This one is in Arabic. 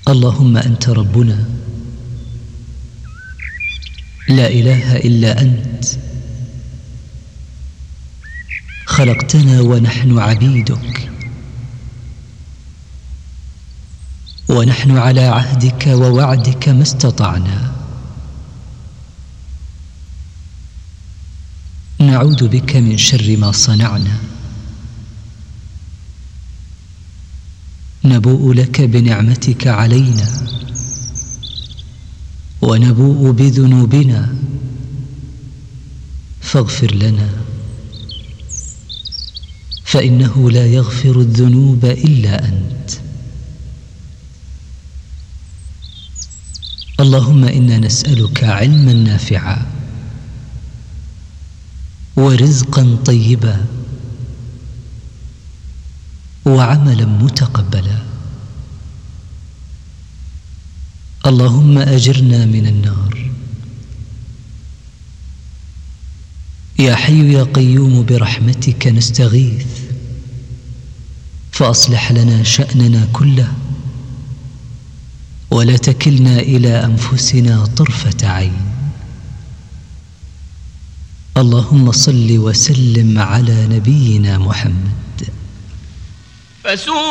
اللهم أنت ربنا لا إله إلا أنت، خلقتنا ونحن عبيدك، ونحن على عهدك ووعدك ما استطعنا. نعوذ بك من شر ما صنعنا، نبوء لك بنعمتك علينا ونبوء بذنوبنا، فاغفر لنا، فإنه لا يغفر الذنوب إلا أنت. اللهم إنا نسألك علما نافعا ورزقا طيبا وعملا متقبلا. اللهم أجرنا من النار. يا حي يا قيوم برحمتك نستغيث، فأصلح لنا شأننا كله، ولا تكلنا إلى أنفسنا طرفة عين. اللهم صل وسلم على نبينا محمد.